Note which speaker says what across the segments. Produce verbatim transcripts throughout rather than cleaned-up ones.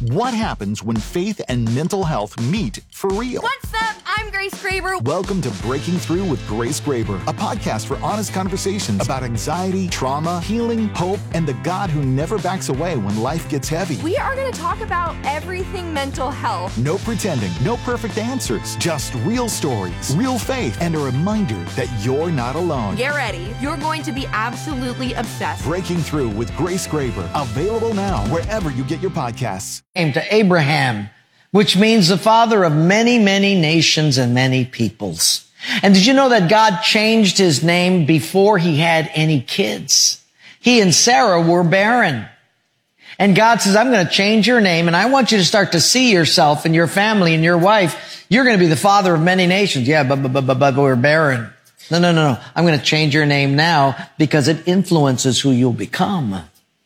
Speaker 1: What happens when faith and mental health meet for real?
Speaker 2: What's up? I'm Grace Graber.
Speaker 1: Welcome to Breaking Through with Grace Graber, a podcast for honest conversations about anxiety, trauma, healing, hope, and the God who never backs away when life gets heavy.
Speaker 2: We are going to talk about everything mental health.
Speaker 1: No pretending, no perfect answers, just real stories, real faith, and a reminder that you're not alone.
Speaker 2: Get ready. You're going to be absolutely obsessed.
Speaker 1: Breaking Through with Grace Graber, available now wherever you get your podcasts.
Speaker 3: Came to Abraham, which means the father of many, many nations and many peoples. And did you know that God changed his name before he had any kids? He and Sarah were barren. And God says, I'm going to change your name, and I want you to start to see yourself and your family and your wife. You're going to be the father of many nations. Yeah, but, but, but, but we're barren. No, no, no, no. I'm going to change your name now because it influences who you'll become.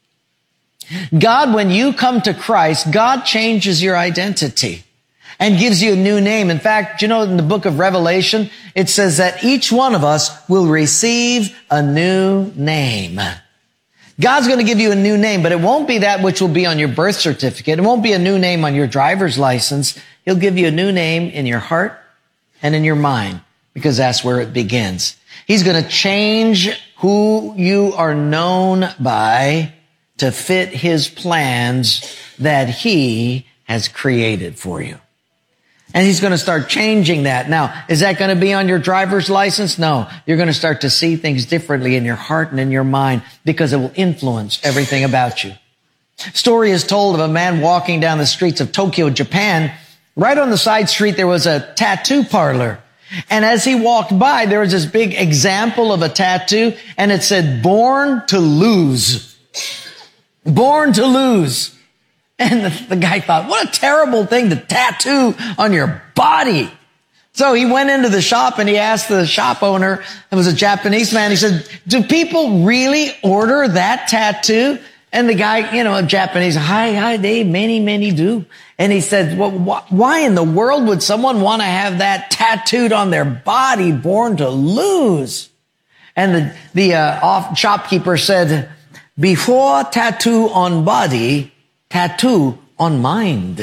Speaker 3: God, when you come to Christ, God changes your identity and gives you a new name. In fact, you know, in the book of Revelation, it says that each one of us will receive a new name. God's going to give you a new name, but it won't be that which will be on your birth certificate. It won't be a new name on your driver's license. He'll give you a new name in your heart and in your mind, because that's where it begins. He's going to change who you are known by to fit his plans that he has created for you. And he's going to start changing that. Now, is that going to be on your driver's license? No. You're going to start to see things differently in your heart and in your mind because it will influence everything about you. Story is told of a man walking down the streets of Tokyo, Japan. Right on the side street, there was a tattoo parlor. And as he walked by, there was this big example of a tattoo, and it said, "Born to lose." Born to lose. And the, the guy thought, what a terrible thing to tattoo on your body. So he went into the shop and he asked the shop owner, it was a Japanese man, he said, do people really order that tattoo? And the guy, you know, a Japanese, hi, hi, they, many, many do. And he said, well, wh- why in the world would someone want to have that tattooed on their body, born to lose? And the, the uh, off shopkeeper said, before tattoo on body, tattoo on mind.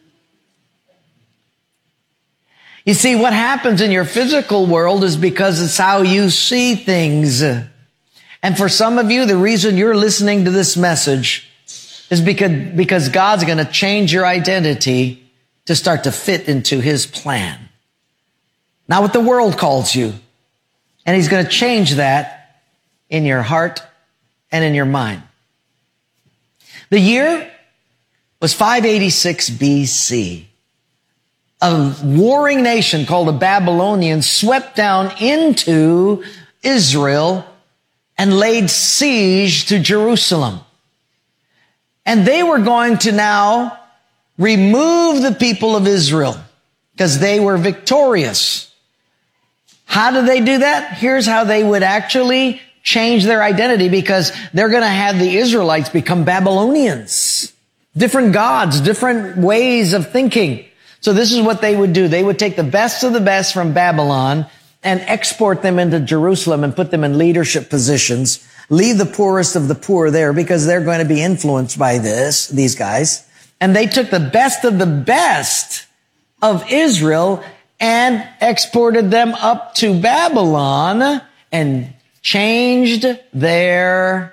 Speaker 3: You see, what happens in your physical world is because it's how you see things. And for some of you, the reason you're listening to this message is because, because God's going to change your identity to start to fit into his plan. Not what the world calls you. And he's going to change that in your heart and in your mind. The year was five eighty-six B C. A warring nation called the Babylonians swept down into Israel and laid siege to Jerusalem. And they were going to now remove the people of Israel because they were victorious. How did they do that? Here's how they would actually change their identity, because they're going to have the Israelites become Babylonians. Different gods, different ways of thinking. So this is what they would do. They would take the best of the best from Babylon and export them into Jerusalem and put them in leadership positions. Leave the poorest of the poor there because they're going to be influenced by this, these guys. And they took the best of the best of Israel and exported them up to Babylon and changed their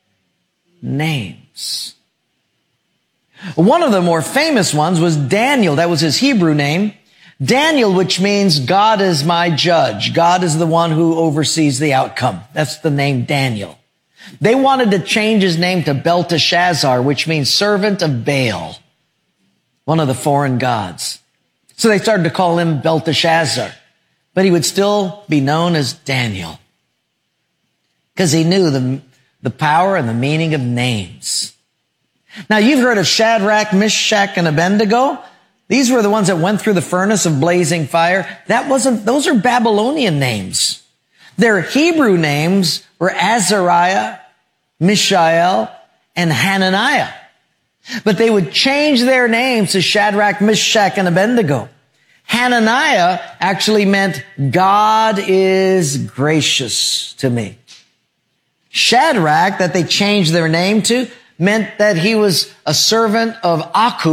Speaker 3: names. One of the more famous ones was Daniel. That was his Hebrew name. Daniel, which means God is my judge. God is the one who oversees the outcome. That's the name Daniel. They wanted to change his name to Belteshazzar, which means servant of Baal, one of the foreign gods. So they started to call him Belteshazzar, but he would still be known as Daniel, because he knew the, the power and the meaning of names. Now, you've heard of Shadrach, Meshach, and Abednego. These were the ones that went through the furnace of blazing fire. That wasn't, those are Babylonian names. Their Hebrew names were Azariah, Mishael, and Hananiah. But they would change their names to Shadrach, Meshach, and Abednego. Hananiah actually meant God is gracious to me. Shadrach, that they changed their name to, meant that he was a servant of Aku,